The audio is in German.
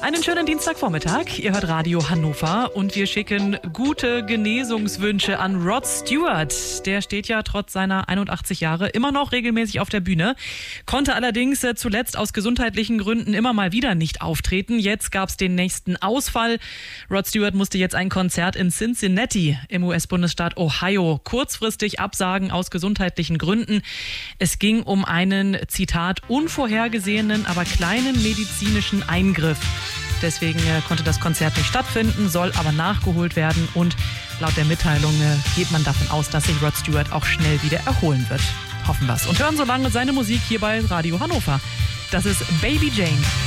Einen schönen Dienstagvormittag. Ihr hört Radio Hannover und wir schicken gute Genesungswünsche an Rod Stewart. Der steht ja trotz seiner 81 Jahre immer noch regelmäßig auf der Bühne, konnte allerdings zuletzt aus gesundheitlichen Gründen immer mal wieder nicht auftreten. Jetzt gab es den nächsten Ausfall. Rod Stewart musste jetzt ein Konzert in Cincinnati im US-Bundesstaat Ohio kurzfristig absagen aus gesundheitlichen Gründen. Es ging um einen, Zitat, unvorhergesehenen, aber kleinen medizinischen Eingriff. Deswegen konnte das Konzert nicht stattfinden, soll aber nachgeholt werden und laut der Mitteilung geht man davon aus, dass sich Rod Stewart auch schnell wieder erholen wird. Hoffen wir's. Und hören so lange seine Musik hier bei Radio Hannover. Das ist Baby Jane.